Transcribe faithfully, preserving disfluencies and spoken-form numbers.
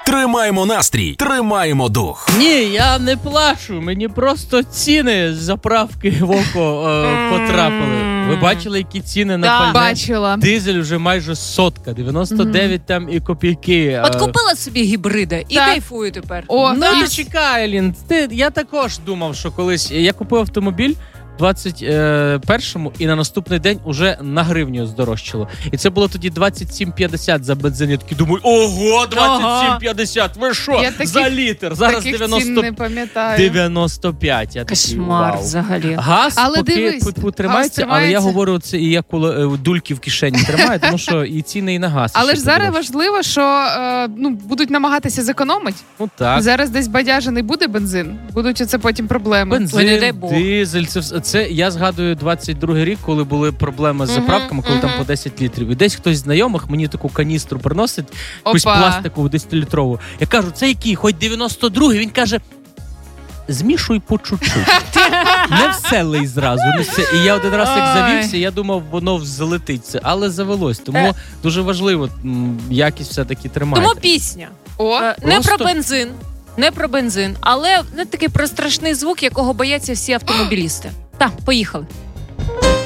Тримаємо настрій, тримаємо дух. Ні, я не плачу, мені просто ціни з заправки в око е, потрапили. Ви бачили, які ціни на Да. пальне? Бачила. Дизель вже майже сотка, дев'яносто дев'ять mm-hmm. там і копійки. От купила собі гібрида і Так. кайфую тепер. О, Ну, так. ти чекай, Лін, ти, я також думав, що колись я купив автомобіль в двадцять першому і на наступний день уже на гривню здорожчало. І це було тоді двадцять сім п'ятдесят за бензин. Я такий думаю, ого, двадцять сім п'ятдесят, ви що, Я таких- за літр? Зараз Таких цін дев'яносто не пам'ятаю. дев'яносто п'ять. Я такий, Кошмар вау. взагалі. Газ Але поки дивись, пу- пу- газ тримається, але тримається. я говорю, це і я коли дульки в кишені тримаю, тому що і ціни і на газ. Але ще ж зараз подорожчали. важливо, що е, ну, будуть намагатися зекономити. Ну так. Зараз десь бадяжений буде бензин. Будуть оце потім проблеми. Ой, не Бензин, дай Бог. дизель, це, все- це я згадую двадцять другий рік, коли були проблеми з Мгм, заправками, коли там мгм. по десять літрів. І десь хтось з знайомих мені таку каністру приносить, якусь Опа. пластикову десятилітрову. Я кажу, це який? Хоч дев'яносто другий? Він каже, змішуй по чуть-чуть. Не все лий зразу. Не все. І я один раз як Ой. завівся, я думав, воно взлетиться, але завелось. Тому Е. дуже важливо, м, якість все-таки тримайте. Тому пісня. О, Е, Не просто- про бензин, не про бензин, але не такий про страшний звук, якого бояться всі автомобілісти. Так, поїхали.